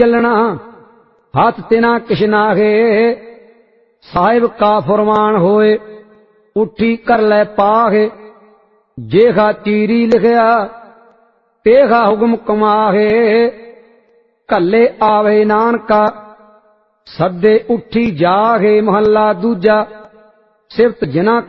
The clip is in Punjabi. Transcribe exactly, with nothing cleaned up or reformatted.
ਚੱਲਣਾ ਹੱਥ ਤੇ ਨਾ ਕਿਛ ਨਾਗੇ। ਸਾਹਿਬ ਕਾ ਫਰਮਾਨ ਹੋਏ ਉੱਠੀ ਕਰ ਲੈ ਪਾਗੇ। ਜੇਹਾ ਚੀਰੀ ਲਿਖਿਆ ਤੇਹਾ ਹੁਕਮ ਕਮਾਗੇ। ਕੱਲੇ ਆਵੇ ਨਾਨਕਾ ਸੱਦੇ ਉੱਠੀ ਜਾਗੇ। ਮਹੱਲਾ ਦੂਜਾ। ਸਿਫਤ ਜਿਨ੍ਹਾਂ